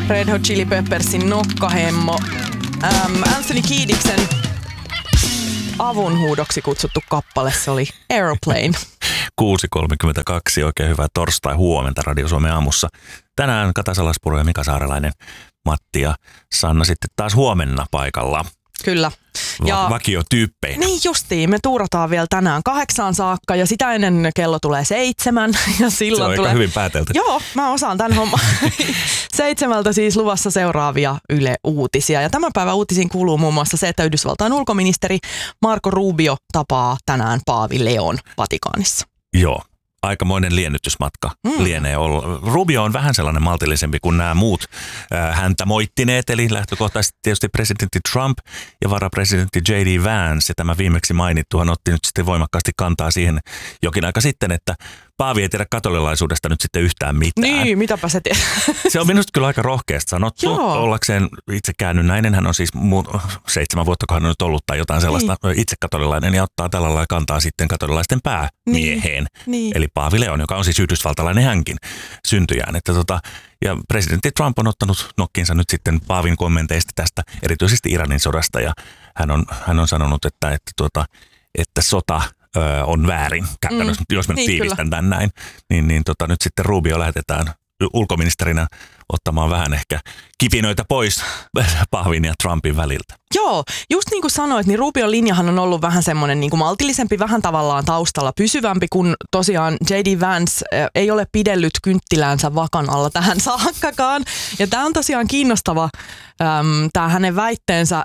Red Hot Chili Peppersin nokkahemmo. Anthony Kiediksen avunhuudoksi kutsuttu kappale, se oli Aeroplane. 6.32, oikein hyvää torstai-huomenta Radio Suomen aamussa. Tänään Kata Salaspuro ja Mika Saarelainen, Matti ja Sanna sitten taas huomenna paikalla. Kyllä. Ja vakiotyyppeinä. Niin justiin, me tuurataan vielä tänään 8 saakka ja sitä ennen kello tulee 7. Ja silloin se on tulee aika hyvin päätelty. Joo, mä osaan tämän homman. 7 siis luvassa seuraavia Yle-uutisia. Ja tämän päivän uutisiin kuuluu muun muassa se, että Yhdysvaltain ulkoministeri Marco Rubio tapaa tänään Paavi Leon Vatikaanissa. Joo. Aikamoinen liennytysmatka lienee olla. Rubio on vähän sellainen maltillisempi kuin nämä muut häntä moittineet, eli lähtökohtaisesti tietysti presidentti Trump ja varapresidentti J.D. Vance, ja tämä viimeksi mainittuhan otti nyt sitten voimakkaasti kantaa siihen jokin aika sitten, että Paavi ei tiedä katolilaisuudesta nyt sitten yhtään mitään. Niin, mitäpä se tiedä. Se on minusta kyllä aika rohkeasti sanottu. Joo. Ollakseen itse käännynnäinen, hän on siis 7 vuotta, kun hän on nyt ollut tai jotain sellaista itse katolilainen ja ottaa tällä lailla kantaa sitten katolilaisten päämieheen. Niin. Eli Paavi Leon, joka on siis yhdysvaltalainen hänkin syntyjään. Ja presidentti Trump on ottanut nokkinsa nyt sitten Paavin kommenteista tästä, erityisesti Iranin sodasta, ja hän on sanonut, että sota on väärin käytännössä, jos mä nyt tiivistän tämän näin, niin nyt sitten Rubio lähetetään ulkoministerinä ottamaan vähän ehkä kipinöitä pois Paavin ja Trumpin väliltä. Joo, just niin kuin sanoit, niin Rubion linjahan on ollut vähän semmoinen niin kuin maltillisempi, vähän tavallaan taustalla pysyvämpi, kun tosiaan J.D. Vance ei ole pidellyt kynttiläänsä vakan alla tähän saakkakaan. Ja tämä on tosiaan kiinnostava, tämä hänen väitteensä,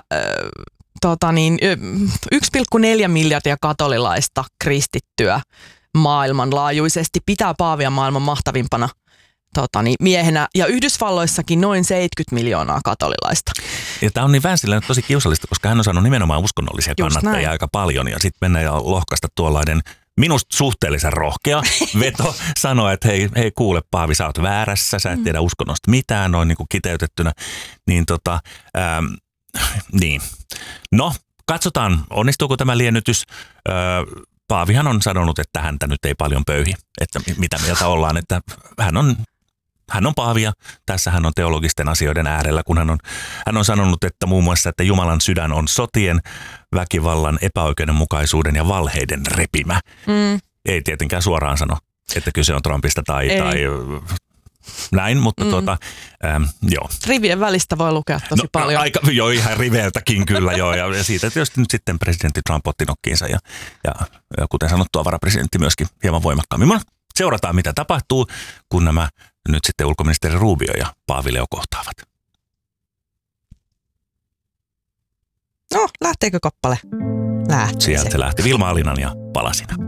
1,4 miljardia katolilaista kristittyä maailmanlaajuisesti pitää Paavia maailman mahtavimpana miehenä, ja Yhdysvalloissakin noin 70 miljoonaa katolilaista. Ja tämä on niin Vancelle nyt tosi kiusallista, koska hän on saanut nimenomaan uskonnollisia kannattajia aika paljon, ja sitten mennä ja lohkaista tuollainen minusta suhteellisen rohkea veto sanoa, että hei kuule Paavi, sä oot väärässä, sä et tiedä uskonnosta mitään, noin niin kuin kiteytettynä, niin. No, katsotaan, onnistuuko tämä liennytys. Paavihan on sanonut, että häntä nyt ei paljon pöyhi, että mitä mieltä ollaan, että hän on Paavi ja tässä hän on teologisten asioiden äärellä, kun hän on sanonut, että muun muassa, että Jumalan sydän on sotien, väkivallan, epäoikeudenmukaisuuden ja valheiden repimä. Ei tietenkään suoraan sano, että kyse on Trumpista tai näin, mutta joo. Rivien välistä voi lukea tosi paljon. Joo, ihan riveiltäkin kyllä joo. Ja siitä tietysti nyt sitten presidentti Trump otti nokkiinsa ja kuten sanottua varapresidentti myöskin hieman voimakkaammin. Seurataan mitä tapahtuu, kun nämä nyt sitten ulkoministeri Rubio ja Paavi Leo kohtaavat. No, lähteekö kappale? Lähtee. Sieltä se lähti Vilma Alinan ja Palasina.